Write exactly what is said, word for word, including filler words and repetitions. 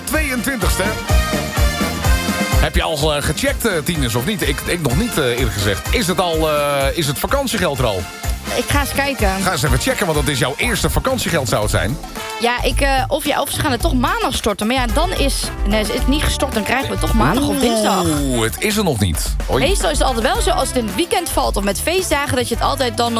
tweeëntwintigste. Heb je al uh, gecheckt, uh, Tines, of niet? Ik, ik nog niet, uh, eerlijk gezegd. Is het al, uh, is het vakantiegeld er al? Ik ga eens kijken. Ga eens even checken, want dat is jouw eerste vakantiegeld, zou het zijn. Ja, ik, uh, of, ja, of ze gaan het toch maandag storten. Maar ja, dan is... Nee, is het niet gestort, dan krijgen we het toch maandag of dinsdag. Oeh, het is er nog niet. Oei. Meestal is het altijd wel zo, als het in het weekend valt of met feestdagen... dat je het altijd dan